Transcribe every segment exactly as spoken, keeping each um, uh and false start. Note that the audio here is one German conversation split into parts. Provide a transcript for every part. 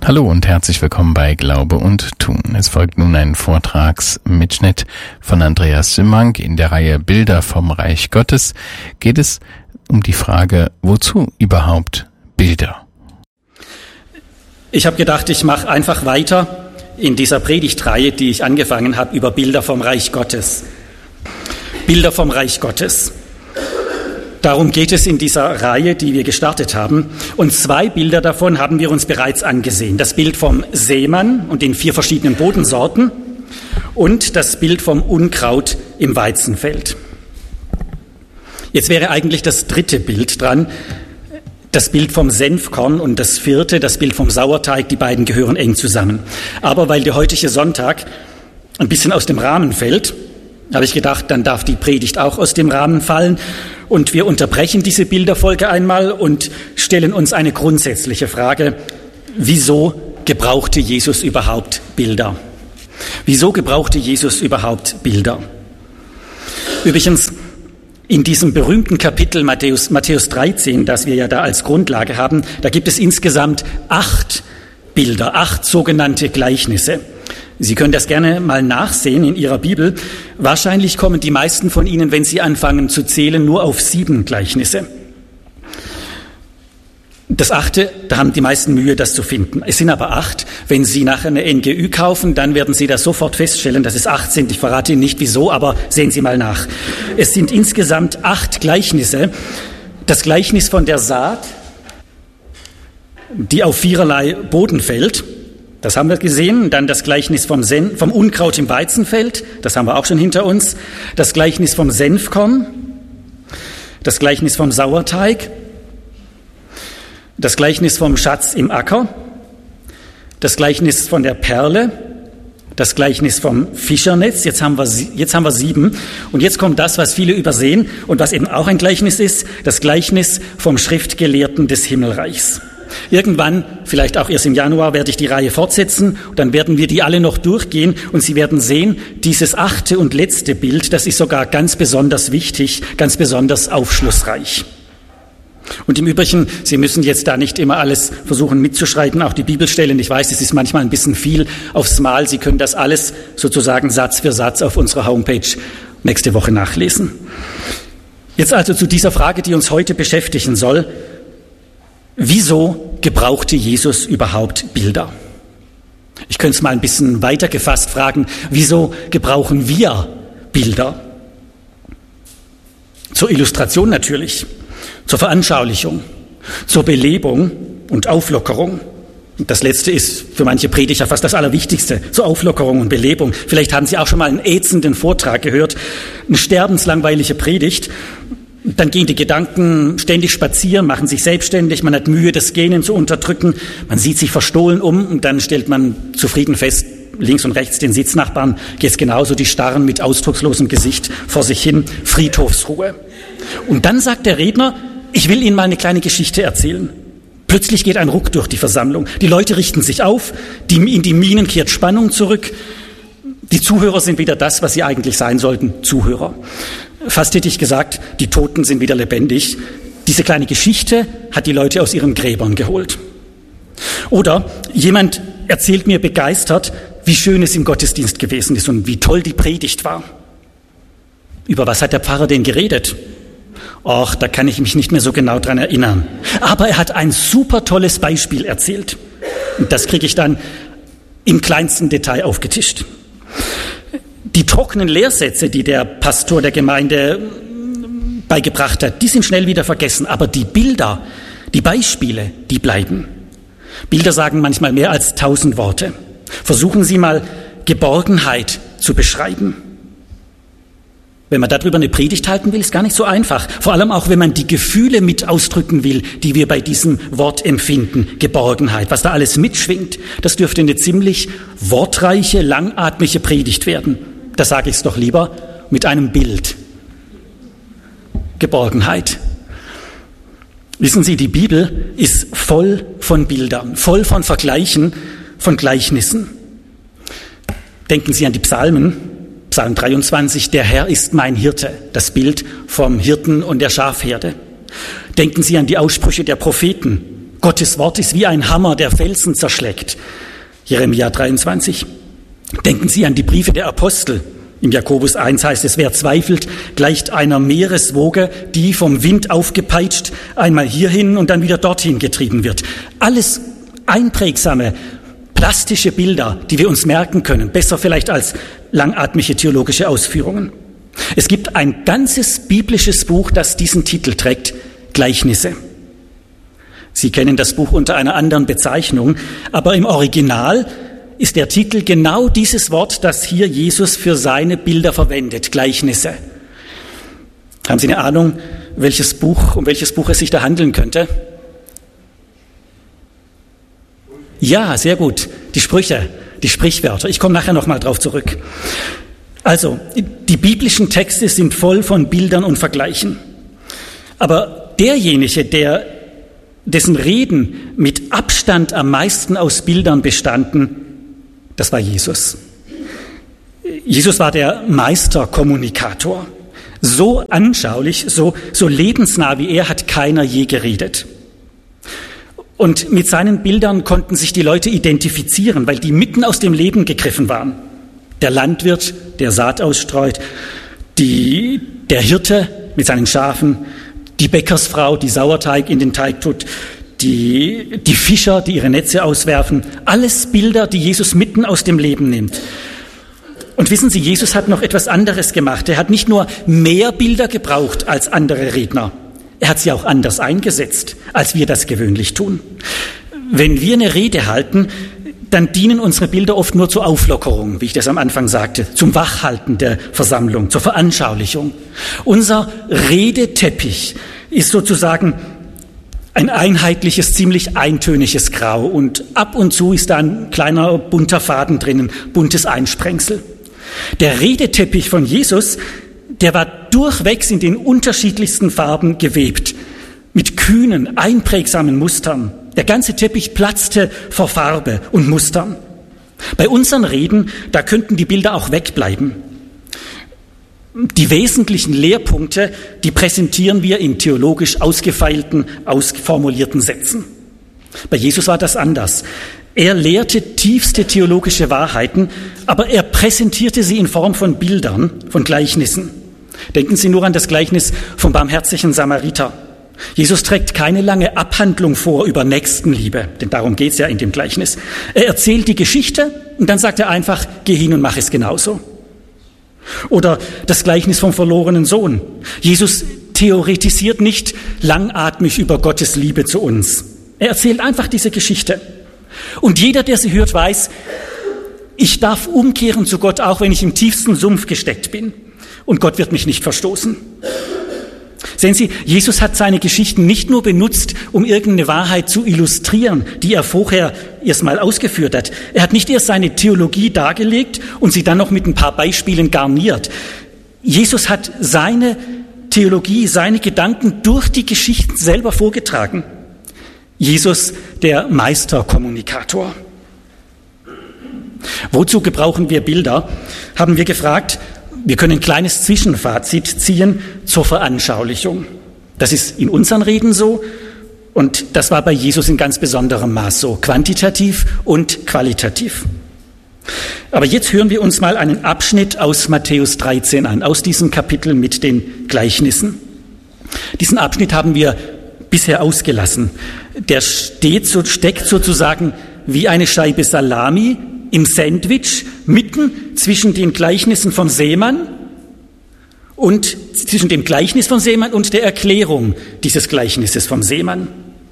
Hallo und herzlich willkommen bei Glaube und Tun. Es folgt nun ein Vortragsmitschnitt von Andreas Simmank. In der Reihe Bilder vom Reich Gottes geht es um die Frage, wozu überhaupt Bilder? Ich habe gedacht, ich mache einfach weiter in dieser Predigtreihe, die ich angefangen habe, über Bilder vom Reich Gottes. Bilder vom Reich Gottes. Darum geht es in dieser Reihe, die wir gestartet haben. Und zwei Bilder davon haben wir uns bereits angesehen. Das Bild vom Seemann und den vier verschiedenen Bodensorten und das Bild vom Unkraut im Weizenfeld. Jetzt wäre eigentlich das dritte Bild dran, das Bild vom Senfkorn, und das vierte, das Bild vom Sauerteig. Die beiden gehören eng zusammen. Aber weil der heutige Sonntag ein bisschen aus dem Rahmen fällt, habe ich gedacht, dann darf die Predigt auch aus dem Rahmen fallen. Und wir unterbrechen diese Bilderfolge einmal und stellen uns eine grundsätzliche Frage: Wieso gebrauchte Jesus überhaupt Bilder? Wieso gebrauchte Jesus überhaupt Bilder? Übrigens, in diesem berühmten Kapitel Matthäus, Matthäus dreizehn, das wir ja da als Grundlage haben, da gibt es insgesamt acht Bilder, acht sogenannte Gleichnisse. Sie können das gerne mal nachsehen in Ihrer Bibel. Wahrscheinlich kommen die meisten von Ihnen, wenn Sie anfangen zu zählen, nur auf sieben Gleichnisse. Das achte, da haben die meisten Mühe, das zu finden. Es sind aber acht. Wenn Sie nachher eine N G Ü kaufen, dann werden Sie das sofort feststellen, dass es acht sind. Ich verrate Ihnen nicht wieso, aber sehen Sie mal nach. Es sind insgesamt acht Gleichnisse. Das Gleichnis von der Saat, die auf viererlei Boden fällt, das haben wir gesehen. Dann das Gleichnis vom, Sen- vom Unkraut im Weizenfeld, das haben wir auch schon hinter uns. Das Gleichnis vom Senfkorn, das Gleichnis vom Sauerteig, das Gleichnis vom Schatz im Acker, das Gleichnis von der Perle, das Gleichnis vom Fischernetz. Jetzt haben wir, jetzt haben wir sieben. Und jetzt kommt das, was viele übersehen und was eben auch ein Gleichnis ist, das Gleichnis vom Schriftgelehrten des Himmelreichs. Irgendwann, vielleicht auch erst im Januar, werde ich die Reihe fortsetzen und dann werden wir die alle noch durchgehen und Sie werden sehen, dieses achte und letzte Bild, das ist sogar ganz besonders wichtig, ganz besonders aufschlussreich. Und im Übrigen, Sie müssen jetzt da nicht immer alles versuchen mitzuschreiben, auch die Bibelstellen. Ich weiß, es ist manchmal ein bisschen viel aufs Mal. Sie können das alles sozusagen Satz für Satz auf unserer Homepage nächste Woche nachlesen. Jetzt also zu dieser Frage, die uns heute beschäftigen soll: Wieso gebrauchte Jesus überhaupt Bilder? Ich könnte es mal ein bisschen weiter gefasst fragen: Wieso gebrauchen wir Bilder? Zur Illustration natürlich, zur Veranschaulichung, zur Belebung und Auflockerung. Und das Letzte ist für manche Prediger fast das Allerwichtigste, zur Auflockerung und Belebung. Vielleicht haben Sie auch schon mal einen ätzenden Vortrag gehört, eine sterbenslangweilige Predigt. Dann gehen die Gedanken ständig spazieren, machen sich selbstständig, man hat Mühe, das Gähnen zu unterdrücken, man sieht sich verstohlen um und dann stellt man zufrieden fest, links und rechts den Sitznachbarn geht's genauso, die starren mit ausdruckslosem Gesicht vor sich hin, Friedhofsruhe. Und dann sagt der Redner: Ich will Ihnen mal eine kleine Geschichte erzählen. Plötzlich geht ein Ruck durch die Versammlung, die Leute richten sich auf, die, in die Mienen kehrt Spannung zurück, die Zuhörer sind wieder das, was sie eigentlich sein sollten, Zuhörer. Fast hätte ich gesagt, die Toten sind wieder lebendig. Diese kleine Geschichte hat die Leute aus ihren Gräbern geholt. Oder jemand erzählt mir begeistert, wie schön es im Gottesdienst gewesen ist und wie toll die Predigt war. Über was hat der Pfarrer denn geredet? Och, da kann ich mich nicht mehr so genau dran erinnern. Aber er hat ein super tolles Beispiel erzählt. Und das kriege ich dann im kleinsten Detail aufgetischt. Die trockenen Lehrsätze, die der Pastor der Gemeinde beigebracht hat, die sind schnell wieder vergessen. Aber die Bilder, die Beispiele, die bleiben. Bilder sagen manchmal mehr als tausend Worte. Versuchen Sie mal, Geborgenheit zu beschreiben. Wenn man darüber eine Predigt halten will, ist gar nicht so einfach. Vor allem auch, wenn man die Gefühle mit ausdrücken will, die wir bei diesem Wort empfinden. Geborgenheit, was da alles mitschwingt, das dürfte eine ziemlich wortreiche, langatmige Predigt werden. Da sage ich es doch lieber mit einem Bild. Geborgenheit. Wissen Sie, die Bibel ist voll von Bildern, voll von Vergleichen, von Gleichnissen. Denken Sie an die Psalmen. Psalm dreiundzwanzig, der Herr ist mein Hirte, das Bild vom Hirten und der Schafherde. Denken Sie an die Aussprüche der Propheten. Gottes Wort ist wie ein Hammer, der Felsen zerschlägt. Jeremia dreiundzwanzig. Denken Sie an die Briefe der Apostel. Im Jakobus eins heißt es, wer zweifelt, gleicht einer Meereswoge, die vom Wind aufgepeitscht, einmal hierhin und dann wieder dorthin getrieben wird. Alles einprägsame, plastische Bilder, die wir uns merken können, besser vielleicht als langatmige theologische Ausführungen. Es gibt ein ganzes biblisches Buch, das diesen Titel trägt, Gleichnisse. Sie kennen das Buch unter einer anderen Bezeichnung, aber im Original ist der Titel genau dieses Wort, das hier Jesus für seine Bilder verwendet, Gleichnisse. Haben Sie eine Ahnung, welches Buch, um welches Buch es sich da handeln könnte? Ja, sehr gut. Die Sprüche, die Sprichwörter. Ich komme nachher nochmal drauf zurück. Also, die biblischen Texte sind voll von Bildern und Vergleichen. Aber derjenige, der, dessen Reden mit Abstand am meisten aus Bildern bestanden, das war Jesus. Jesus war der Meisterkommunikator. So anschaulich, so, so lebensnah wie er hat keiner je geredet. Und mit seinen Bildern konnten sich die Leute identifizieren, weil die mitten aus dem Leben gegriffen waren. Der Landwirt, der Saat ausstreut, die, der Hirte mit seinen Schafen, die Bäckersfrau, die Sauerteig in den Teig tut, die, die Fischer, die ihre Netze auswerfen. Alles Bilder, die Jesus mitten aus dem Leben nimmt. Und wissen Sie, Jesus hat noch etwas anderes gemacht. Er hat nicht nur mehr Bilder gebraucht als andere Redner. Er hat sie auch anders eingesetzt, als wir das gewöhnlich tun. Wenn wir eine Rede halten, dann dienen unsere Bilder oft nur zur Auflockerung, wie ich das am Anfang sagte, zum Wachhalten der Versammlung, zur Veranschaulichung. Unser Redeteppich ist sozusagen ein einheitliches, ziemlich eintöniges Grau und ab und zu ist da ein kleiner bunter Faden drinnen, buntes Einsprengsel. Der Redeteppich von Jesus, der war durchwegs in den unterschiedlichsten Farben gewebt, mit kühnen, einprägsamen Mustern. Der ganze Teppich platzte vor Farbe und Mustern. Bei unseren Reden, da könnten die Bilder auch wegbleiben. Die wesentlichen Lehrpunkte, die präsentieren wir in theologisch ausgefeilten, ausformulierten Sätzen. Bei Jesus war das anders. Er lehrte tiefste theologische Wahrheiten, aber er präsentierte sie in Form von Bildern, von Gleichnissen. Denken Sie nur an das Gleichnis vom barmherzigen Samariter. Jesus trägt keine lange Abhandlung vor über Nächstenliebe, denn darum geht es ja in dem Gleichnis. Er erzählt die Geschichte und dann sagt er einfach, geh hin und mach es genauso. Oder das Gleichnis vom verlorenen Sohn. Jesus theoretisiert nicht langatmig über Gottes Liebe zu uns. Er erzählt einfach diese Geschichte. Und jeder, der sie hört, weiß, ich darf umkehren zu Gott, auch wenn ich im tiefsten Sumpf gesteckt bin. Und Gott wird mich nicht verstoßen. Sehen Sie, Jesus hat seine Geschichten nicht nur benutzt, um irgendeine Wahrheit zu illustrieren, die er vorher erst mal ausgeführt hat. Er hat nicht erst seine Theologie dargelegt und sie dann noch mit ein paar Beispielen garniert. Jesus hat seine Theologie, seine Gedanken durch die Geschichten selber vorgetragen. Jesus, der Meisterkommunikator. Wozu gebrauchen wir Bilder? Haben wir gefragt. Wir können ein kleines Zwischenfazit ziehen zur Veranschaulichung. Das ist in unseren Reden so und das war bei Jesus in ganz besonderem Maß so, quantitativ und qualitativ. Aber jetzt hören wir uns mal einen Abschnitt aus Matthäus dreizehn an, aus diesem Kapitel mit den Gleichnissen. Diesen Abschnitt haben wir bisher ausgelassen. Der steht so, steckt sozusagen wie eine Scheibe Salami im Sandwich mitten zwischen den Gleichnissen vom Seemann und zwischen dem Gleichnis vom Seemann und der Erklärung dieses Gleichnisses vom Seemann.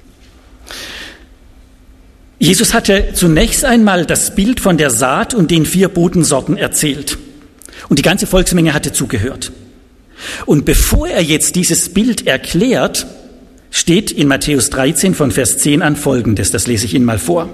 Jesus hatte zunächst einmal das Bild von der Saat und den vier Bodensorten erzählt. Und die ganze Volksmenge hatte zugehört. Und bevor er jetzt dieses Bild erklärt, steht in Matthäus dreizehn von Vers zehn an Folgendes. Das lese ich Ihnen mal vor.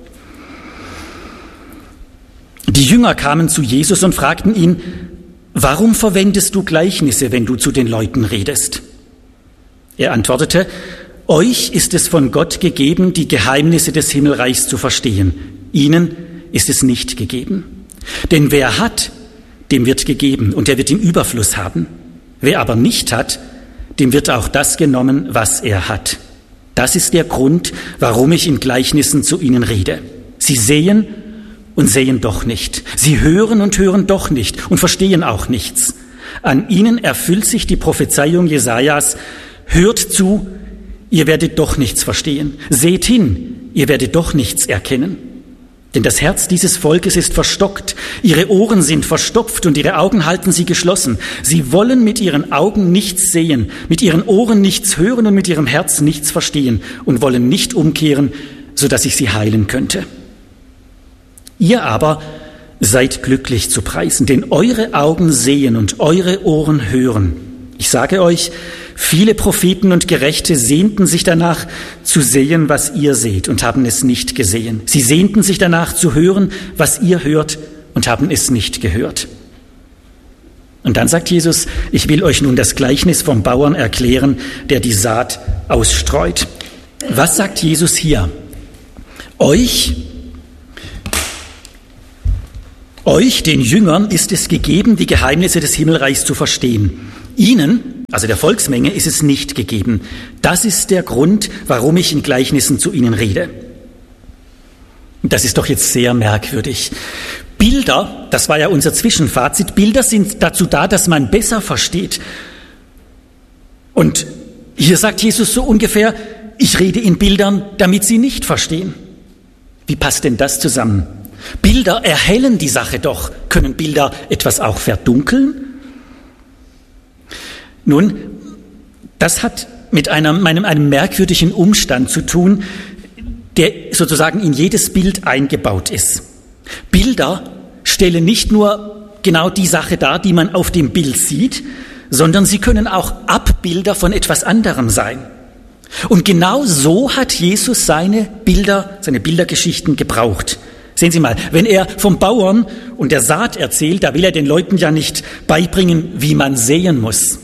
Die Jünger kamen zu Jesus und fragten ihn, warum verwendest du Gleichnisse, wenn du zu den Leuten redest? Er antwortete, euch ist es von Gott gegeben, die Geheimnisse des Himmelreichs zu verstehen. Ihnen ist es nicht gegeben. Denn wer hat, dem wird gegeben und er wird im Überfluss haben. Wer aber nicht hat, dem wird auch das genommen, was er hat. Das ist der Grund, warum ich in Gleichnissen zu ihnen rede. Sie sehen und sehen doch nicht. Sie hören und hören doch nicht und verstehen auch nichts. An ihnen erfüllt sich die Prophezeiung Jesajas: Hört zu, ihr werdet doch nichts verstehen. Seht hin, ihr werdet doch nichts erkennen. Denn das Herz dieses Volkes ist verstockt, ihre Ohren sind verstopft und ihre Augen halten sie geschlossen. Sie wollen mit ihren Augen nichts sehen, mit ihren Ohren nichts hören und mit ihrem Herz nichts verstehen und wollen nicht umkehren, sodass ich sie heilen könnte. Ihr aber seid glücklich zu preisen, denn eure Augen sehen und eure Ohren hören. Ich sage euch, viele Propheten und Gerechte sehnten sich danach zu sehen, was ihr seht, und haben es nicht gesehen. Sie sehnten sich danach zu hören, was ihr hört, und haben es nicht gehört. Und dann sagt Jesus: Ich will euch nun das Gleichnis vom Bauern erklären, der die Saat ausstreut. Was sagt Jesus hier? Euch, euch, den Jüngern, ist es gegeben, die Geheimnisse des Himmelreichs zu verstehen. Ihnen, also der Volksmenge, ist es nicht gegeben. Das ist der Grund, warum ich in Gleichnissen zu ihnen rede. Das ist doch jetzt sehr merkwürdig. Bilder, das war ja unser Zwischenfazit, Bilder sind dazu da, dass man besser versteht. Und hier sagt Jesus so ungefähr: Ich rede in Bildern, damit sie nicht verstehen. Wie passt denn das zusammen? Bilder erhellen die Sache doch. Können Bilder etwas auch verdunkeln? Nun, das hat mit einem, einem, einem merkwürdigen Umstand zu tun, der sozusagen in jedes Bild eingebaut ist. Bilder stellen nicht nur genau die Sache dar, die man auf dem Bild sieht, sondern sie können auch Abbilder von etwas anderem sein. Und genau so hat Jesus seine Bilder, seine Bildergeschichten gebraucht. Sehen Sie mal, wenn er vom Bauern und der Saat erzählt, da will er den Leuten ja nicht beibringen, wie man säen muss.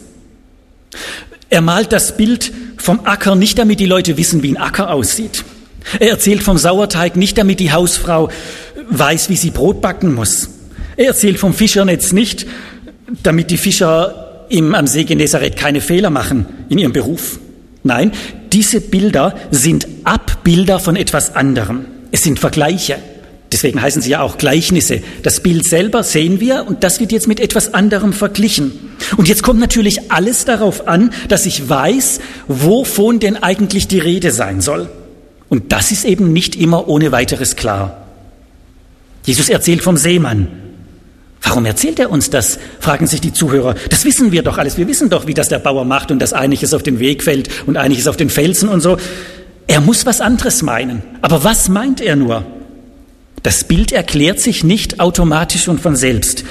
Er malt das Bild vom Acker nicht, damit die Leute wissen, wie ein Acker aussieht. Er erzählt vom Sauerteig nicht, damit die Hausfrau weiß, wie sie Brot backen muss. Er erzählt vom Fischernetz nicht, damit die Fischer im, am See Genezareth keine Fehler machen in ihrem Beruf. Nein, diese Bilder sind Abbilder von etwas anderem. Es sind Vergleiche. Deswegen heißen sie ja auch Gleichnisse. Das Bild selber sehen wir und das wird jetzt mit etwas anderem verglichen. Und jetzt kommt natürlich alles darauf an, dass ich weiß, wovon denn eigentlich die Rede sein soll. Und das ist eben nicht immer ohne weiteres klar. Jesus erzählt vom Seemann. Warum erzählt er uns das? Fragen sich die Zuhörer. Das wissen wir doch alles. Wir wissen doch, wie das der Bauer macht und dass einiges auf den Weg fällt und einiges auf den Felsen und so. Er muss was anderes meinen. Aber was meint er nur? Das Bild erklärt sich nicht automatisch und von selbst.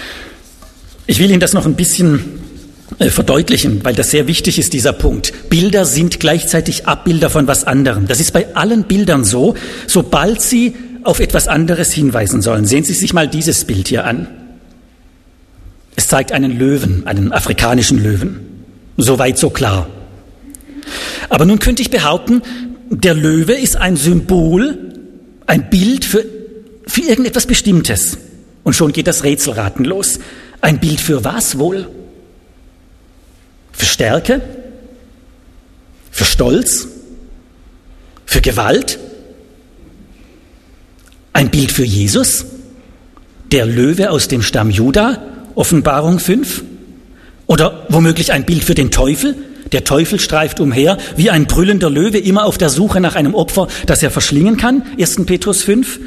Ich will Ihnen das noch ein bisschen äh, verdeutlichen, weil das sehr wichtig ist, dieser Punkt. Bilder sind gleichzeitig Abbilder von was anderem. Das ist bei allen Bildern so, sobald sie auf etwas anderes hinweisen sollen. Sehen Sie sich mal dieses Bild hier an. Es zeigt einen Löwen, einen afrikanischen Löwen. Soweit so klar. Aber nun könnte ich behaupten, der Löwe ist ein Symbol, ein Bild für, für irgendetwas Bestimmtes. Und schon geht das Rätselraten los. Ein Bild für was wohl? Für Stärke? Für Stolz? Für Gewalt? Ein Bild für Jesus? Der Löwe aus dem Stamm Juda? Offenbarung fünf? Oder womöglich ein Bild für den Teufel? Der Teufel streift umher wie ein brüllender Löwe, immer auf der Suche nach einem Opfer, das er verschlingen kann. erster Petrus fünf.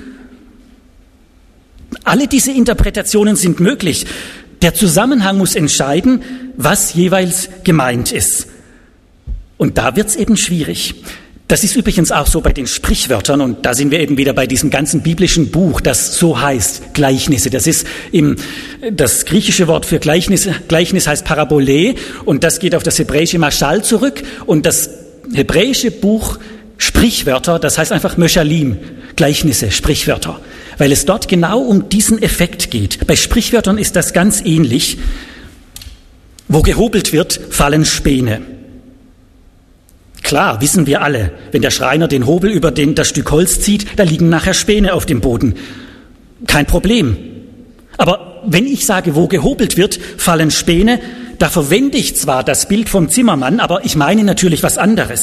Alle diese Interpretationen sind möglich. Der Zusammenhang muss entscheiden, was jeweils gemeint ist. Und da wird's eben schwierig. Das ist übrigens auch so bei den Sprichwörtern und da sind wir eben wieder bei diesem ganzen biblischen Buch, das so heißt, Gleichnisse. Das ist im, das griechische Wort für Gleichnis, Gleichnis heißt Parabole und das geht auf das hebräische Mashal zurück und das hebräische Buch Sprichwörter, das heißt einfach Meshalim, Gleichnisse, Sprichwörter, weil es dort genau um diesen Effekt geht. Bei Sprichwörtern ist das ganz ähnlich. Wo gehobelt wird, fallen Späne. Klar, wissen wir alle, wenn der Schreiner den Hobel über den, das Stück Holz zieht, da liegen nachher Späne auf dem Boden. Kein Problem. Aber wenn ich sage, wo gehobelt wird, fallen Späne, da verwende ich zwar das Bild vom Zimmermann, aber ich meine natürlich was anderes.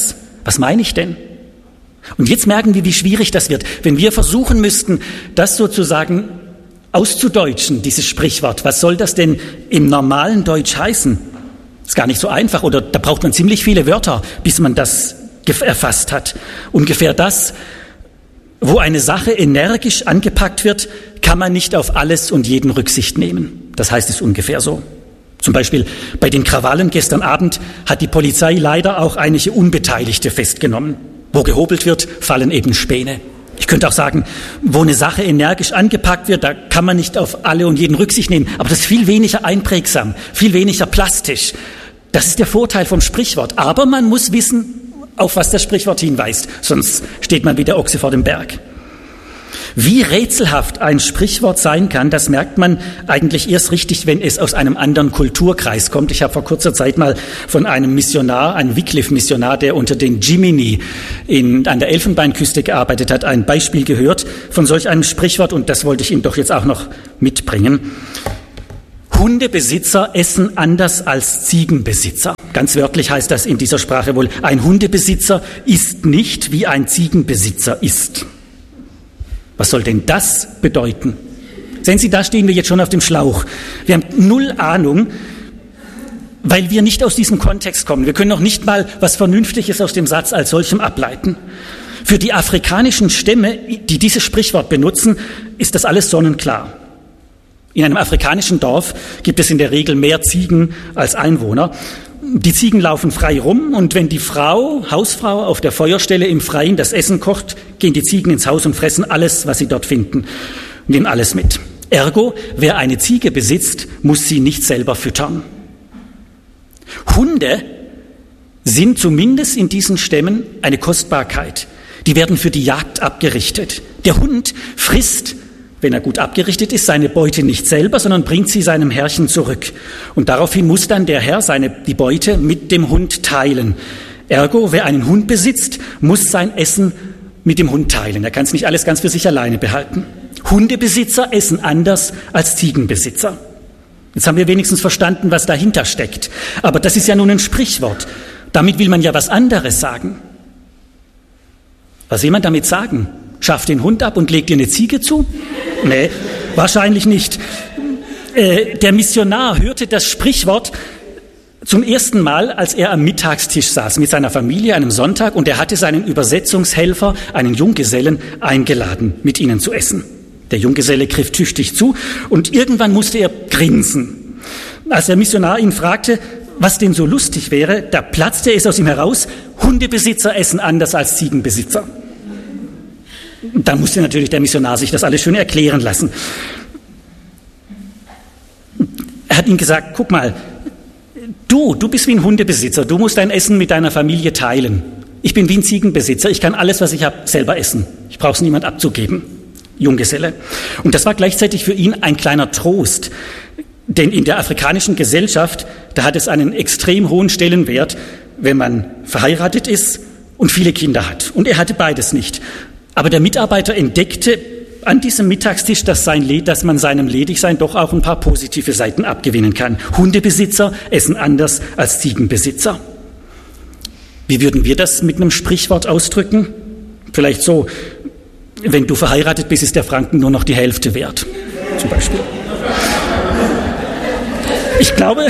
Was meine ich denn? Und jetzt merken wir, wie schwierig das wird, wenn wir versuchen müssten, das sozusagen auszudeutschen, dieses Sprichwort. Was soll das denn im normalen Deutsch heißen? Ist gar nicht so einfach, oder da braucht man ziemlich viele Wörter, bis man das erfasst hat. Ungefähr das, wo eine Sache energisch angepackt wird, kann man nicht auf alles und jeden Rücksicht nehmen. Das heißt es ungefähr so. Zum Beispiel bei den Krawallen gestern Abend hat die Polizei leider auch einige Unbeteiligte festgenommen. Wo gehobelt wird, fallen eben Späne. Ich könnte auch sagen, wo eine Sache energisch angepackt wird, da kann man nicht auf alle und jeden Rücksicht nehmen. Aber das ist viel weniger einprägsam, viel weniger plastisch. Das ist der Vorteil vom Sprichwort. Aber man muss wissen, auf was das Sprichwort hinweist. Sonst steht man wie der Ochse vor dem Berg. Wie rätselhaft ein Sprichwort sein kann, das merkt man eigentlich erst richtig, wenn es aus einem anderen Kulturkreis kommt. Ich habe vor kurzer Zeit mal von einem Missionar, einem Wycliffe-Missionar, der unter den Jiminy in, an der Elfenbeinküste gearbeitet hat, ein Beispiel gehört von solch einem Sprichwort, und das wollte ich Ihnen doch jetzt auch noch mitbringen. Hundebesitzer essen anders als Ziegenbesitzer. Ganz wörtlich heißt das in dieser Sprache wohl, ein Hundebesitzer isst nicht, wie ein Ziegenbesitzer isst. Was soll denn das bedeuten? Sehen Sie, da stehen wir jetzt schon auf dem Schlauch. Wir haben null Ahnung, weil wir nicht aus diesem Kontext kommen. Wir können noch nicht mal was Vernünftiges aus dem Satz als solchem ableiten. Für die afrikanischen Stämme, die dieses Sprichwort benutzen, ist das alles sonnenklar. In einem afrikanischen Dorf gibt es in der Regel mehr Ziegen als Einwohner. Die Ziegen laufen frei rum, und wenn die Frau, Hausfrau auf der Feuerstelle im Freien das Essen kocht, gehen die Ziegen ins Haus und fressen alles, was sie dort finden, nehmen alles mit. Ergo, wer eine Ziege besitzt, muss sie nicht selber füttern. Hunde sind zumindest in diesen Stämmen eine Kostbarkeit. Die werden für die Jagd abgerichtet. Der Hund frisst, wenn er gut abgerichtet ist, seine Beute nicht selber, sondern bringt sie seinem Herrchen zurück. Und daraufhin muss dann der Herr seine, die Beute mit dem Hund teilen. Ergo, wer einen Hund besitzt, muss sein Essen mit dem Hund teilen. Er kann es nicht alles ganz für sich alleine behalten. Hundebesitzer essen anders als Ziegenbesitzer. Jetzt haben wir wenigstens verstanden, was dahinter steckt. Aber das ist ja nun ein Sprichwort. Damit will man ja was anderes sagen. Was will man damit sagen? Schafft den Hund ab und legt dir eine Ziege zu? Nee, wahrscheinlich nicht. Äh, der Missionar hörte das Sprichwort zum ersten Mal, als er am Mittagstisch saß mit seiner Familie einem Sonntag, und er hatte seinen Übersetzungshelfer, einen Junggesellen, eingeladen, mit ihnen zu essen. Der Junggeselle griff tüchtig zu, und irgendwann musste er grinsen. Als der Missionar ihn fragte, was denn so lustig wäre, da platzte es aus ihm heraus: Hundebesitzer essen anders als Ziegenbesitzer. Da musste natürlich der Missionar sich das alles schön erklären lassen. Er hat ihm gesagt, guck mal, du, du bist wie ein Hundebesitzer, du musst dein Essen mit deiner Familie teilen. Ich bin wie ein Ziegenbesitzer, ich kann alles, was ich habe, selber essen. Ich brauche es niemand abzugeben. Junggeselle. Und das war gleichzeitig für ihn ein kleiner Trost. Denn in der afrikanischen Gesellschaft, da hat es einen extrem hohen Stellenwert, wenn man verheiratet ist und viele Kinder hat. Und er hatte beides nicht. Aber der Mitarbeiter entdeckte an diesem Mittagstisch, dass, sein, dass man seinem Ledigsein doch auch ein paar positive Seiten abgewinnen kann. Hundebesitzer essen anders als Ziegenbesitzer. Wie würden wir das mit einem Sprichwort ausdrücken? Vielleicht so: Wenn du verheiratet bist, ist der Franken nur noch die Hälfte wert, zum Beispiel. Ich glaube,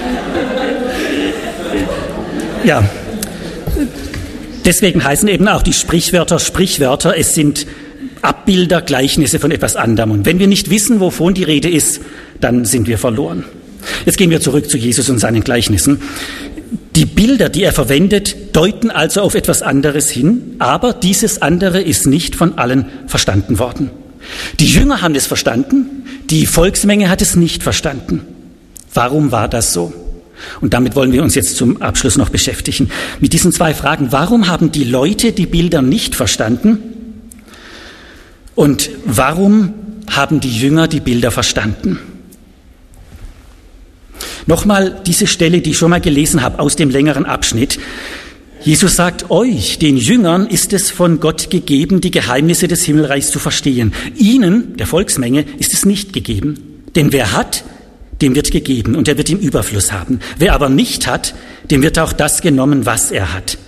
ja, deswegen heißen eben auch die Sprichwörter Sprichwörter. Es sind Abbilder, Gleichnisse von etwas anderem. Und wenn wir nicht wissen, wovon die Rede ist, dann sind wir verloren. Jetzt gehen wir zurück zu Jesus und seinen Gleichnissen. Die Bilder, die er verwendet, deuten also auf etwas anderes hin, aber dieses andere ist nicht von allen verstanden worden. Die Jünger haben es verstanden, die Volksmenge hat es nicht verstanden. Warum war das so? Und damit wollen wir uns jetzt zum Abschluss noch beschäftigen. Mit diesen zwei Fragen: Warum haben die Leute die Bilder nicht verstanden? Und warum haben die Jünger die Bilder verstanden? Nochmal diese Stelle, die ich schon mal gelesen habe, aus dem längeren Abschnitt. Jesus sagt: Euch, den Jüngern, ist es von Gott gegeben, die Geheimnisse des Himmelreichs zu verstehen. Ihnen, der Volksmenge, ist es nicht gegeben. Denn wer hat, dem wird gegeben, und er wird im Überfluss haben. Wer aber nicht hat, dem wird auch das genommen, was er hat.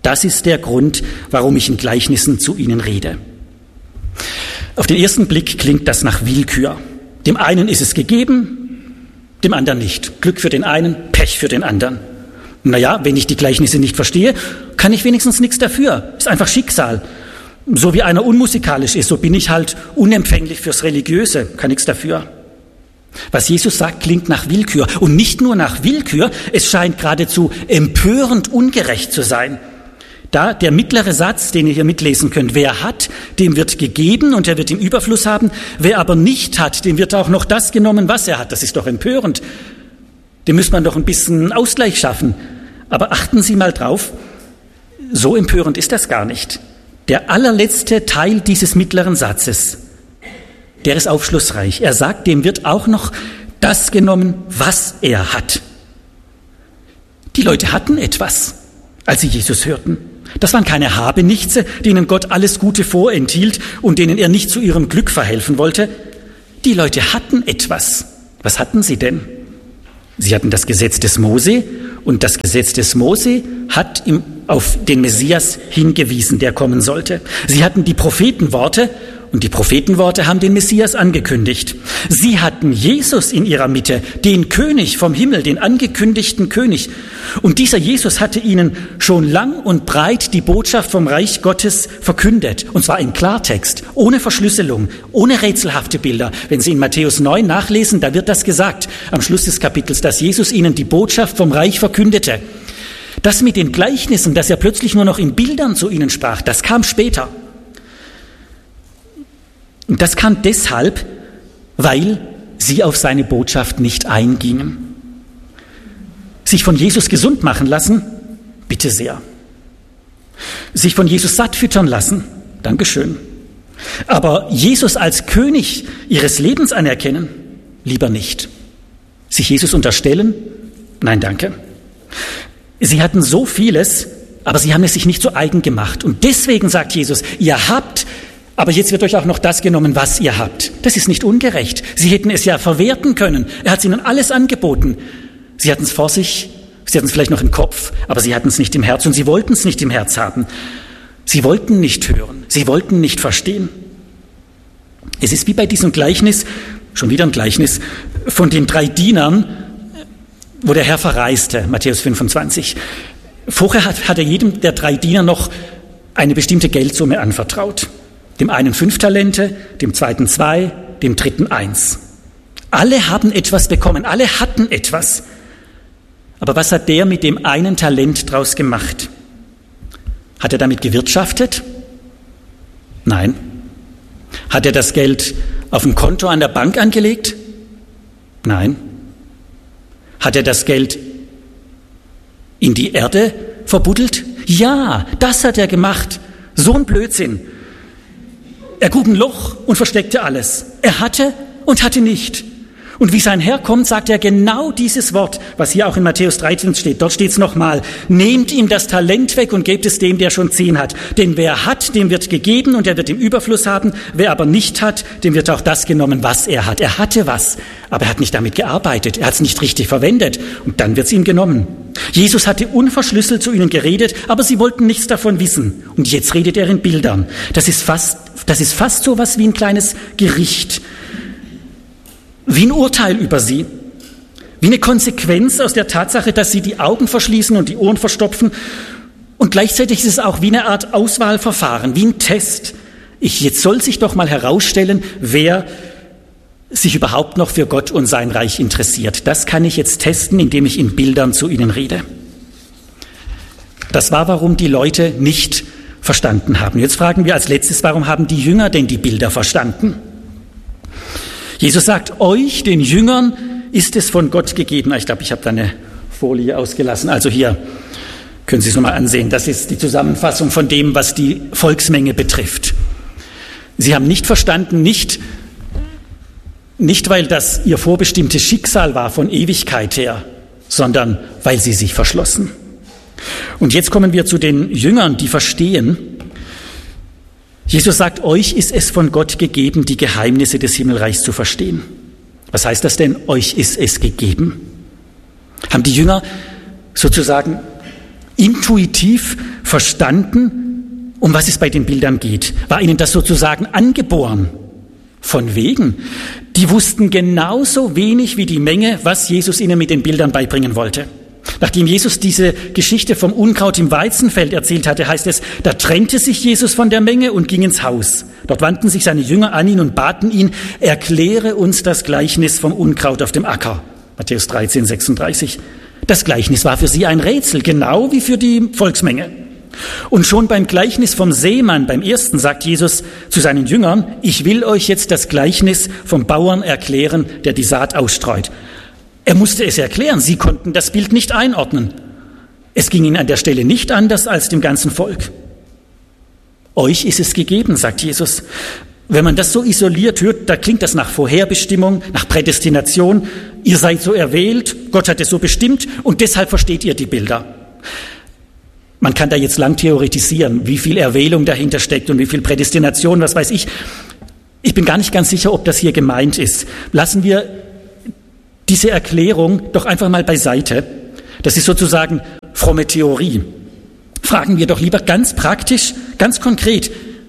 Das ist der Grund, warum ich in Gleichnissen zu ihnen rede. Auf den ersten Blick klingt das nach Willkür. Dem einen ist es gegeben, dem anderen nicht. Glück für den einen, Pech für den anderen. Naja, wenn ich die Gleichnisse nicht verstehe, kann ich wenigstens nichts dafür. Ist einfach Schicksal. So wie einer unmusikalisch ist, so bin ich halt unempfänglich fürs Religiöse, kann nichts dafür. Was Jesus sagt, klingt nach Willkür. Und nicht nur nach Willkür, es scheint geradezu empörend ungerecht zu sein. Da der mittlere Satz, den ihr hier mitlesen könnt, wer hat, dem wird gegeben und er wird im Überfluss haben. Wer aber nicht hat, dem wird auch noch das genommen, was er hat. Das ist doch empörend. Dem müsste man doch ein bisschen Ausgleich schaffen. Aber achten Sie mal drauf, so empörend ist das gar nicht. Der allerletzte Teil dieses mittleren Satzes, der ist aufschlussreich. Er sagt, dem wird auch noch das genommen, was er hat. Die Leute hatten etwas, als sie Jesus hörten. Das waren keine Habenichtse, denen Gott alles Gute vorenthielt und denen er nicht zu ihrem Glück verhelfen wollte. Die Leute hatten etwas. Was hatten sie denn? Sie hatten das Gesetz des Mose und das Gesetz des Mose hat ihm auf den Messias hingewiesen, der kommen sollte. Sie hatten die Prophetenworte und die Prophetenworte haben den Messias angekündigt. Sie hatten Jesus in ihrer Mitte, den König vom Himmel, den angekündigten König. Und dieser Jesus hatte ihnen schon lang und breit die Botschaft vom Reich Gottes verkündet. Und zwar in Klartext, ohne Verschlüsselung, ohne rätselhafte Bilder. Wenn Sie in Matthäus neun nachlesen, da wird das gesagt, am Schluss des Kapitels, dass Jesus ihnen die Botschaft vom Reich verkündete. Das mit den Gleichnissen, dass er plötzlich nur noch in Bildern zu ihnen sprach, das kam später. Und das kam deshalb, weil sie auf seine Botschaft nicht eingingen. Sich von Jesus gesund machen lassen? Bitte sehr. Sich von Jesus satt füttern lassen? Dankeschön. Aber Jesus als König ihres Lebens anerkennen? Lieber nicht. Sich Jesus unterstellen? Nein, danke. Sie hatten so vieles, aber sie haben es sich nicht zu eigen gemacht. Und deswegen sagt Jesus, ihr habt, aber jetzt wird euch auch noch das genommen, was ihr habt. Das ist nicht ungerecht. Sie hätten es ja verwerten können. Er hat ihnen alles angeboten. Sie hatten es vor sich, sie hatten es vielleicht noch im Kopf, aber sie hatten es nicht im Herz und sie wollten es nicht im Herz haben. Sie wollten nicht hören, sie wollten nicht verstehen. Es ist wie bei diesem Gleichnis, schon wieder ein Gleichnis, von den drei Dienern, wo der Herr verreiste, Matthäus fünfundzwanzig. Vorher hat, hat er jedem der drei Diener noch eine bestimmte Geldsumme anvertraut. Dem einen fünf Talente, dem zweiten zwei, dem dritten eins. Alle haben etwas bekommen, alle hatten etwas. Aber was hat der mit dem einen Talent draus gemacht? Hat er damit gewirtschaftet? Nein. Hat er das Geld auf ein Konto an der Bank angelegt? Nein. Hat er das Geld in die Erde verbuddelt? Ja, das hat er gemacht. So ein Blödsinn. Er grub ein Loch und versteckte alles. Er hatte und hatte nicht. Und wie sein Herr kommt, sagt er genau dieses Wort, was hier auch in Matthäus dreizehn steht. Dort steht es nochmal. Nehmt ihm das Talent weg und gebt es dem, der schon zehn hat. Denn wer hat, dem wird gegeben und er wird im Überfluss haben. Wer aber nicht hat, dem wird auch das genommen, was er hat. Er hatte was, aber er hat nicht damit gearbeitet. Er hat es nicht richtig verwendet und dann wird es ihm genommen. Jesus hatte unverschlüsselt zu ihnen geredet, aber sie wollten nichts davon wissen. Und jetzt redet er in Bildern. Das ist fast, das ist fast so was wie ein kleines Gericht. Wie ein Urteil über sie, wie eine Konsequenz aus der Tatsache, dass sie die Augen verschließen und die Ohren verstopfen. Und gleichzeitig ist es auch wie eine Art Auswahlverfahren, wie ein Test. Ich, jetzt soll sich doch mal herausstellen, wer sich überhaupt noch für Gott und sein Reich interessiert. Das kann ich jetzt testen, indem ich in Bildern zu ihnen rede. Das war, warum die Leute nicht verstanden haben. Jetzt fragen wir als letztes, warum haben die Jünger denn die Bilder verstanden? Jesus sagt, euch, den Jüngern, ist es von Gott gegeben. Ich glaube, ich habe da eine Folie ausgelassen. Also hier können Sie es nochmal ansehen. Das ist die Zusammenfassung von dem, was die Volksmenge betrifft. Sie haben nicht verstanden, nicht, nicht weil das ihr vorbestimmtes Schicksal war von Ewigkeit her, sondern weil sie sich verschlossen. Und jetzt kommen wir zu den Jüngern, die verstehen. Jesus sagt, euch ist es von Gott gegeben, die Geheimnisse des Himmelreichs zu verstehen. Was heißt das denn, euch ist es gegeben? Haben die Jünger sozusagen intuitiv verstanden, um was es bei den Bildern geht? War ihnen das sozusagen angeboren? Von wegen. Die wussten genauso wenig wie die Menge, was Jesus ihnen mit den Bildern beibringen wollte. Nachdem Jesus diese Geschichte vom Unkraut im Weizenfeld erzählt hatte, heißt es, da trennte sich Jesus von der Menge und ging ins Haus. Dort wandten sich seine Jünger an ihn und baten ihn, erkläre uns das Gleichnis vom Unkraut auf dem Acker. Matthäus dreizehn, sechsunddreißig. Das Gleichnis war für sie ein Rätsel, genau wie für die Volksmenge. Und schon beim Gleichnis vom Seemann, beim ersten, sagt Jesus zu seinen Jüngern, ich will euch jetzt das Gleichnis vom Bauern erklären, der die Saat ausstreut. Er musste es erklären, sie konnten das Bild nicht einordnen. Es ging ihnen an der Stelle nicht anders als dem ganzen Volk. Euch ist es gegeben, sagt Jesus. Wenn man das so isoliert hört, da klingt das nach Vorherbestimmung, nach Prädestination. Ihr seid so erwählt, Gott hat es so bestimmt und deshalb versteht ihr die Bilder. Man kann da jetzt lang theoretisieren, wie viel Erwählung dahinter steckt und wie viel Prädestination, was weiß ich. Ich bin gar nicht ganz sicher, ob das hier gemeint ist. Lassen wir diese Erklärung doch einfach mal beiseite. Das ist sozusagen fromme Theorie. Fragen wir doch lieber ganz praktisch, ganz konkret,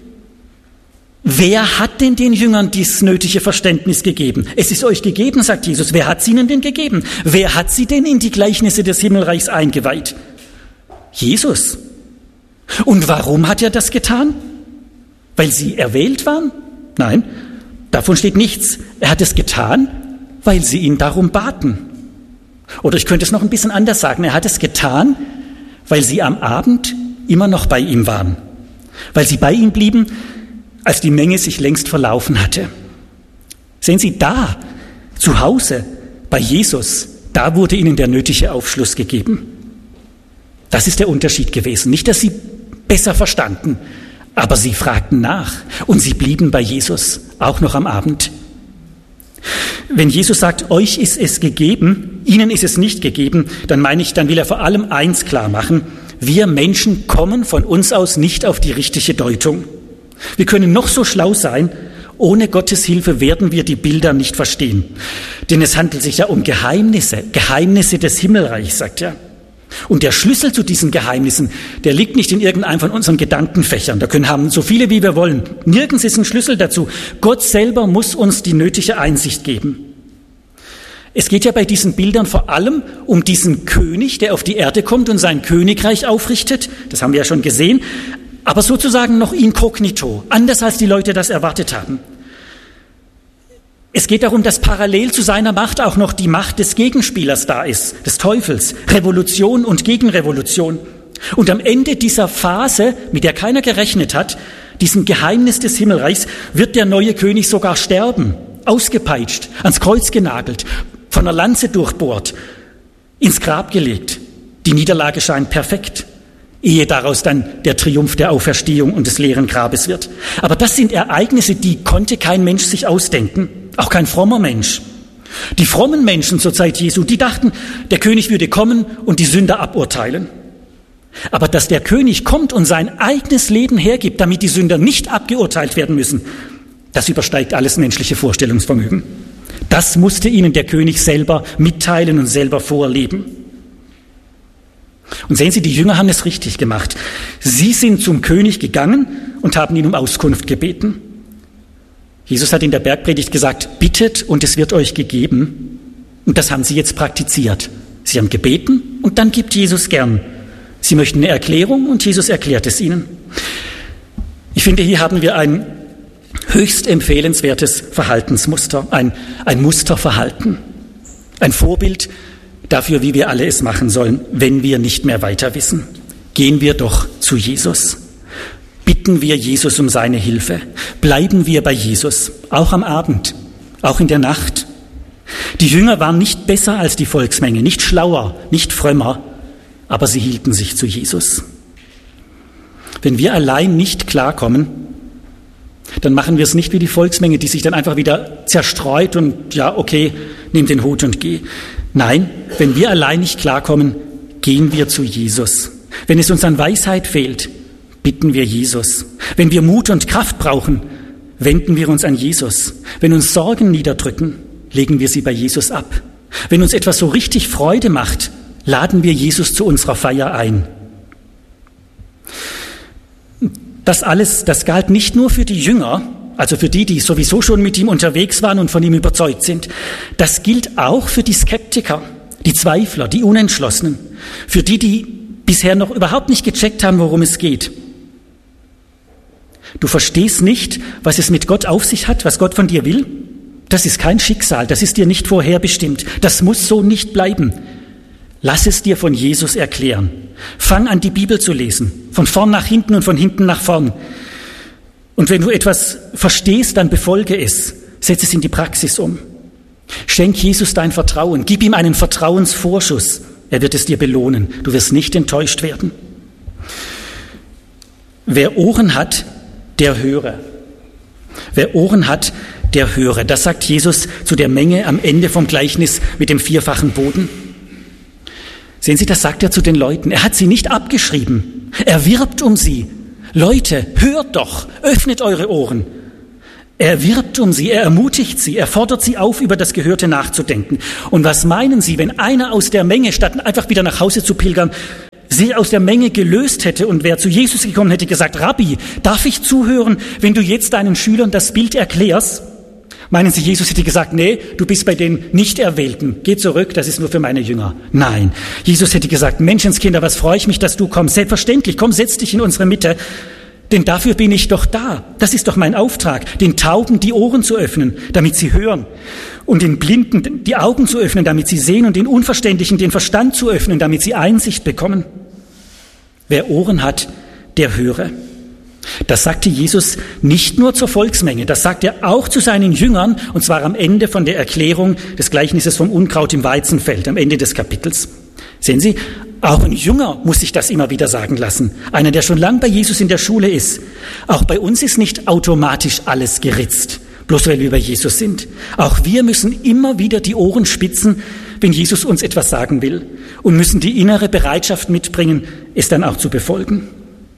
wer hat denn den Jüngern dieses nötige Verständnis gegeben? Es ist euch gegeben, sagt Jesus. Wer hat es ihnen denn gegeben? Wer hat sie denn in die Gleichnisse des Himmelreichs eingeweiht? Jesus. Und warum hat er das getan? Weil sie erwählt waren? Nein, davon steht nichts. Er hat es getan, weil sie ihn darum baten. Oder ich könnte es noch ein bisschen anders sagen. Er hat es getan, weil sie am Abend immer noch bei ihm waren. Weil sie bei ihm blieben, als die Menge sich längst verlaufen hatte. Sehen Sie, da, zu Hause, bei Jesus, da wurde ihnen der nötige Aufschluss gegeben. Das ist der Unterschied gewesen. Nicht, dass sie besser verstanden, aber sie fragten nach und sie blieben bei Jesus, auch noch am Abend. Wenn Jesus sagt, euch ist es gegeben, ihnen ist es nicht gegeben, dann meine ich, dann will er vor allem eins klar machen. Wir Menschen kommen von uns aus nicht auf die richtige Deutung. Wir können noch so schlau sein, ohne Gottes Hilfe werden wir die Bilder nicht verstehen. Denn es handelt sich ja um Geheimnisse, Geheimnisse des Himmelreichs, sagt er. Und der Schlüssel zu diesen Geheimnissen, der liegt nicht in irgendeinem von unseren Gedankenfächern. Da können haben so viele, wie wir wollen. Nirgends ist ein Schlüssel dazu. Gott selber muss uns die nötige Einsicht geben. Es geht ja bei diesen Bildern vor allem um diesen König, der auf die Erde kommt und sein Königreich aufrichtet. Das haben wir ja schon gesehen. Aber sozusagen noch inkognito, anders als die Leute das erwartet haben. Es geht darum, dass parallel zu seiner Macht auch noch die Macht des Gegenspielers da ist, des Teufels, Revolution und Gegenrevolution. Und am Ende dieser Phase, mit der keiner gerechnet hat, diesem Geheimnis des Himmelreichs, wird der neue König sogar sterben, ausgepeitscht, ans Kreuz genagelt, von einer Lanze durchbohrt, ins Grab gelegt. Die Niederlage scheint perfekt, ehe daraus dann der Triumph der Auferstehung und des leeren Grabes wird. Aber das sind Ereignisse, die konnte kein Mensch sich ausdenken. Auch kein frommer Mensch. Die frommen Menschen zur Zeit Jesu, die dachten, der König würde kommen und die Sünder aburteilen. Aber dass der König kommt und sein eigenes Leben hergibt, damit die Sünder nicht abgeurteilt werden müssen, das übersteigt alles menschliche Vorstellungsvermögen. Das musste ihnen der König selber mitteilen und selber vorleben. Und sehen Sie, die Jünger haben es richtig gemacht. Sie sind zum König gegangen und haben ihn um Auskunft gebeten. Jesus hat in der Bergpredigt gesagt, bittet und es wird euch gegeben. Und das haben sie jetzt praktiziert. Sie haben gebeten und dann gibt Jesus gern. Sie möchten eine Erklärung und Jesus erklärt es ihnen. Ich finde, hier haben wir ein höchst empfehlenswertes Verhaltensmuster, ein, ein Musterverhalten, ein Vorbild dafür, wie wir alle es machen sollen, wenn wir nicht mehr weiter wissen. Gehen wir doch zu Jesus. Bitten wir Jesus um seine Hilfe. Bleiben wir bei Jesus, auch am Abend, auch in der Nacht. Die Jünger waren nicht besser als die Volksmenge, nicht schlauer, nicht frömmer, aber sie hielten sich zu Jesus. Wenn wir allein nicht klarkommen, dann machen wir es nicht wie die Volksmenge, die sich dann einfach wieder zerstreut und ja, okay, nimm den Hut und geh. Nein, wenn wir allein nicht klarkommen, gehen wir zu Jesus. Wenn es uns an Weisheit fehlt, bitten wir Jesus. Wenn wir Mut und Kraft brauchen, wenden wir uns an Jesus. Wenn uns Sorgen niederdrücken, legen wir sie bei Jesus ab. Wenn uns etwas so richtig Freude macht, laden wir Jesus zu unserer Feier ein. Das alles, das galt nicht nur für die Jünger, also für die, die sowieso schon mit ihm unterwegs waren und von ihm überzeugt sind. Das gilt auch für die Skeptiker, die Zweifler, die Unentschlossenen, für die, die bisher noch überhaupt nicht gecheckt haben, worum es geht. Du verstehst nicht, was es mit Gott auf sich hat, was Gott von dir will? Das ist kein Schicksal, das ist dir nicht vorherbestimmt. Das muss so nicht bleiben. Lass es dir von Jesus erklären. Fang an, die Bibel zu lesen, von vorn nach hinten und von hinten nach vorn. Und wenn du etwas verstehst, dann befolge es. Setz es in die Praxis um. Schenk Jesus dein Vertrauen. Gib ihm einen Vertrauensvorschuss. Er wird es dir belohnen. Du wirst nicht enttäuscht werden. Wer Ohren hat, der höre. Wer Ohren hat, der höre. Das sagt Jesus zu der Menge am Ende vom Gleichnis mit dem vierfachen Boden. Sehen Sie, das sagt er zu den Leuten. Er hat sie nicht abgeschrieben. Er wirbt um sie. Leute, hört doch, öffnet eure Ohren. Er wirbt um sie, er ermutigt sie, er fordert sie auf, über das Gehörte nachzudenken. Und was meinen Sie, wenn einer aus der Menge, statt einfach wieder nach Hause zu pilgern, sie aus der Menge gelöst hätte und wer zu Jesus gekommen hätte, gesagt, Rabbi, darf ich zuhören, wenn du jetzt deinen Schülern das Bild erklärst? Meinen Sie, Jesus hätte gesagt, nee, du bist bei den Nichterwählten, geh zurück, das ist nur für meine Jünger. Nein, Jesus hätte gesagt, Menschenskinder, was freue ich mich, dass du kommst. Selbstverständlich, komm, setz dich in unsere Mitte, denn dafür bin ich doch da. Das ist doch mein Auftrag, den Tauben die Ohren zu öffnen, damit sie hören und den Blinden die Augen zu öffnen, damit sie sehen und den Unverständlichen den Verstand zu öffnen, damit sie Einsicht bekommen. Wer Ohren hat, der höre. Das sagte Jesus nicht nur zur Volksmenge, das sagt er auch zu seinen Jüngern, und zwar am Ende von der Erklärung des Gleichnisses vom Unkraut im Weizenfeld, am Ende des Kapitels. Sehen Sie, auch ein Jünger muss sich das immer wieder sagen lassen. Einer, der schon lang bei Jesus in der Schule ist. Auch bei uns ist nicht automatisch alles geritzt, bloß weil wir bei Jesus sind. Auch wir müssen immer wieder die Ohren spitzen, wenn Jesus uns etwas sagen will, und müssen die innere Bereitschaft mitbringen, es dann auch zu befolgen.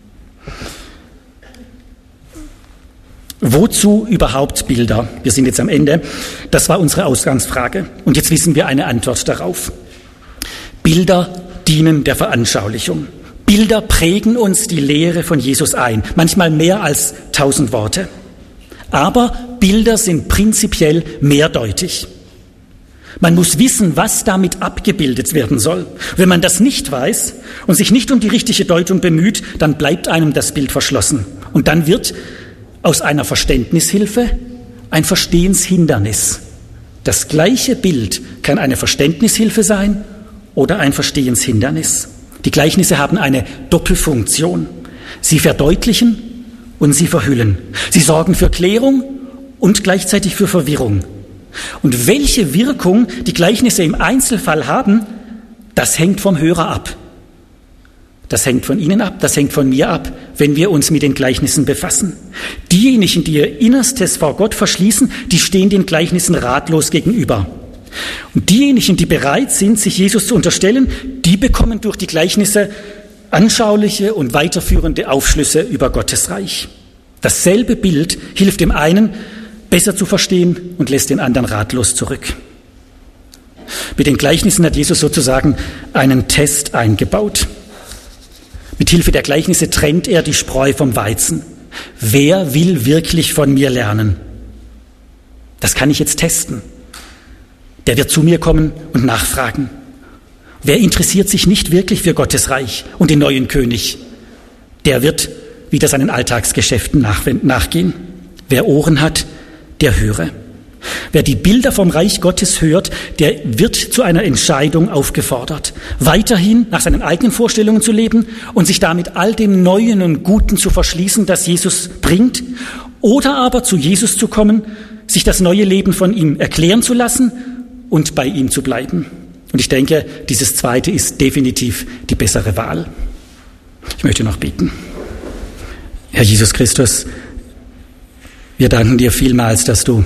Wozu überhaupt Bilder? Wir sind jetzt am Ende. Das war unsere Ausgangsfrage. Und jetzt wissen wir eine Antwort darauf. Bilder dienen der Veranschaulichung. Bilder prägen uns die Lehre von Jesus ein, manchmal mehr als tausend Worte. Aber Bilder sind prinzipiell mehrdeutig. Man muss wissen, was damit abgebildet werden soll. Wenn man das nicht weiß und sich nicht um die richtige Deutung bemüht, dann bleibt einem das Bild verschlossen. Und dann wird aus einer Verständnishilfe ein Verstehenshindernis. Das gleiche Bild kann eine Verständnishilfe sein oder ein Verstehenshindernis. Die Gleichnisse haben eine Doppelfunktion. Sie verdeutlichen und sie verhüllen. Sie sorgen für Klärung und gleichzeitig für Verwirrung. Und welche Wirkung die Gleichnisse im Einzelfall haben, das hängt vom Hörer ab. Das hängt von Ihnen ab, das hängt von mir ab, wenn wir uns mit den Gleichnissen befassen. Diejenigen, die ihr Innerstes vor Gott verschließen, die stehen den Gleichnissen ratlos gegenüber. Und diejenigen, die bereit sind, sich Jesus zu unterstellen, die bekommen durch die Gleichnisse anschauliche und weiterführende Aufschlüsse über Gottes Reich. Dasselbe Bild hilft dem einen, besser zu verstehen und lässt den anderen ratlos zurück. Mit den Gleichnissen hat Jesus sozusagen einen Test eingebaut. Mit Hilfe der Gleichnisse trennt er die Spreu vom Weizen. Wer will wirklich von mir lernen? Das kann ich jetzt testen. Der wird zu mir kommen und nachfragen. Wer interessiert sich nicht wirklich für Gottes Reich und den neuen König? Der wird wieder seinen Alltagsgeschäften nachgehen. Wer Ohren hat, der höre. Wer die Bilder vom Reich Gottes hört, der wird zu einer Entscheidung aufgefordert, weiterhin nach seinen eigenen Vorstellungen zu leben und sich damit all dem Neuen und Guten zu verschließen, das Jesus bringt, oder aber zu Jesus zu kommen, sich das neue Leben von ihm erklären zu lassen und bei ihm zu bleiben. Und ich denke, dieses Zweite ist definitiv die bessere Wahl. Ich möchte noch beten. Herr Jesus Christus, wir danken dir vielmals, dass du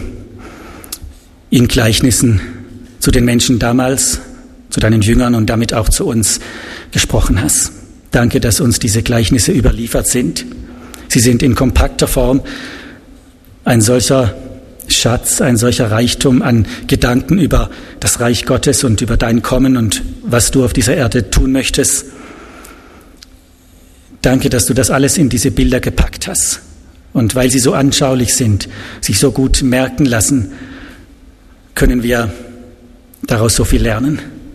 in Gleichnissen zu den Menschen damals, zu deinen Jüngern und damit auch zu uns gesprochen hast. Danke, dass uns diese Gleichnisse überliefert sind. Sie sind in kompakter Form ein solcher Schatz, ein solcher Reichtum an Gedanken über das Reich Gottes und über dein Kommen und was du auf dieser Erde tun möchtest, Danke, dass du das alles in diese Bilder gepackt hast. Und weil sie so anschaulich sind, sich so gut merken lassen, können wir daraus so viel lernen.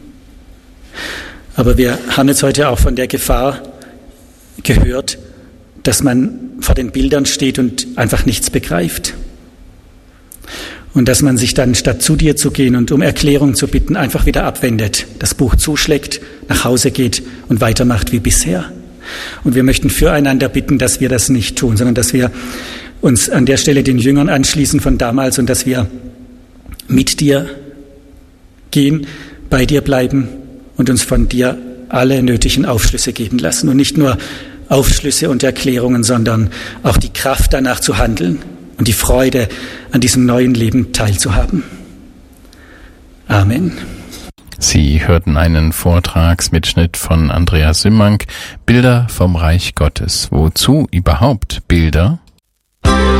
Aber wir haben jetzt heute auch von der Gefahr gehört, dass man vor den Bildern steht und einfach nichts begreift. Und dass man sich dann, statt zu dir zu gehen und um Erklärung zu bitten, einfach wieder abwendet, das Buch zuschlägt, nach Hause geht und weitermacht wie bisher. Und wir möchten füreinander bitten, dass wir das nicht tun, sondern dass wir uns an der Stelle den Jüngern anschließen von damals und dass wir mit dir gehen, bei dir bleiben und uns von dir alle nötigen Aufschlüsse geben lassen. Und nicht nur Aufschlüsse und Erklärungen, sondern auch die Kraft danach zu handeln und die Freude an diesem neuen Leben teilzuhaben. Amen. Sie hörten einen Vortragsmitschnitt von Andreas Simmank, Bilder vom Reich Gottes. Wozu überhaupt Bilder?